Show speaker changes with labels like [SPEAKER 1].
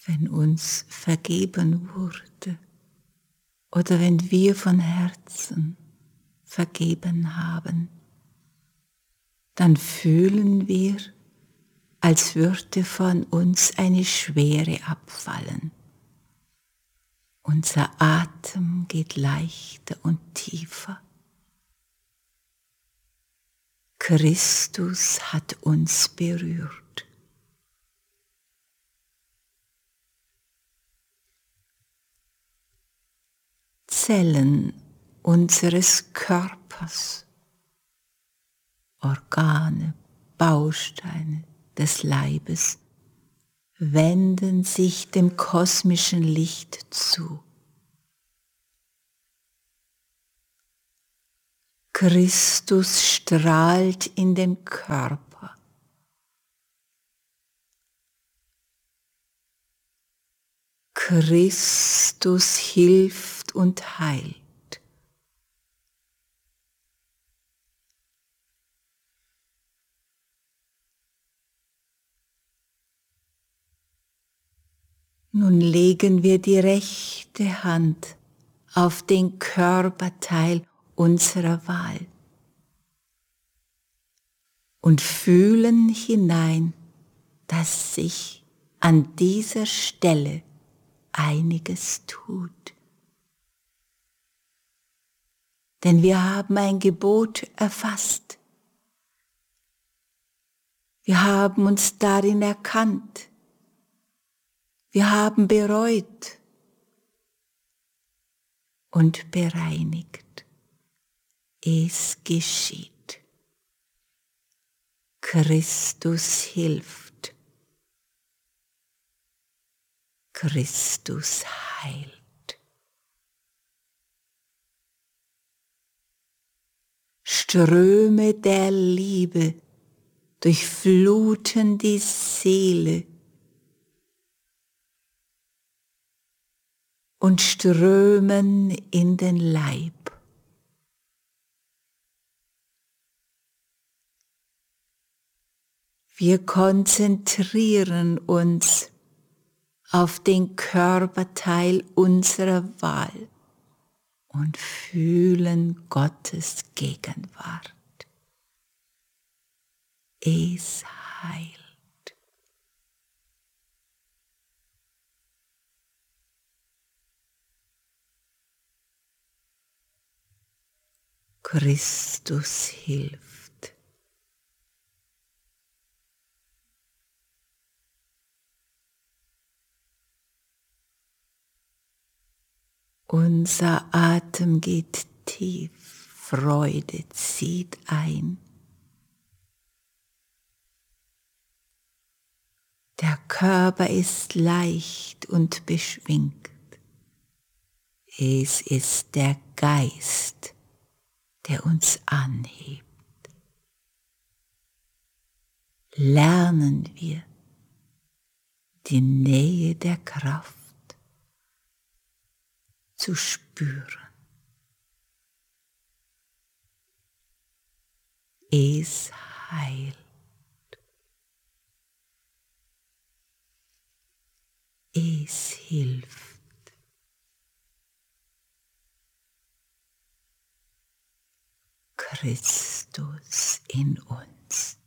[SPEAKER 1] wenn uns vergeben wurde oder wenn wir von Herzen vergeben haben, dann fühlen wir, als würde von uns eine Schwere abfallen. Unser Atem geht leichter und tiefer. Christus hat uns berührt. Zellen unseres Körpers, Organe, Bausteine des Leibes wenden sich dem kosmischen Licht zu. Christus strahlt in den Körper. Christus hilft und heilt. Nun legen wir die rechte Hand auf den Körperteil unserer Wahl und fühlen hinein, dass sich an dieser Stelle einiges tut. Denn wir haben ein Gebot erfasst. Wir haben uns darin erkannt. Wir haben bereut und bereinigt. Es geschieht. Christus hilft. Christus heilt. Ströme der Liebe durchfluten die Seele und strömen in den Leib. Wir konzentrieren uns auf den Körperteil unserer Wahl und fühlen Gottes Gegenwart. Es heilt. Christus hilft. Unser Atem geht tief, Freude zieht ein. Der Körper ist leicht und beschwingt. Es ist der Geist, der uns anhebt. Lernen wir die Nähe der Kraft zu spüren. Es heilt. Es hilft. Christus in uns.